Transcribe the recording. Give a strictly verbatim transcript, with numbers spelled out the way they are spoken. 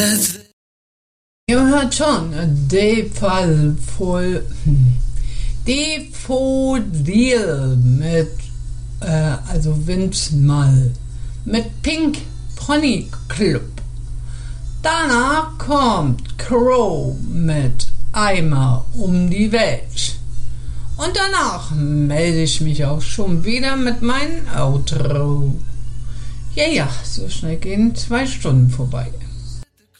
Ihr hört schon, die Fall voll, die Fodil mit, äh, also Windmal, mit Pink Pony Club. Danach kommt Crow mit Eimer um die Welt. Und danach melde ich mich auch schon wieder mit meinem Outro. Ja, ja, so schnell gehen zwei Stunden vorbei.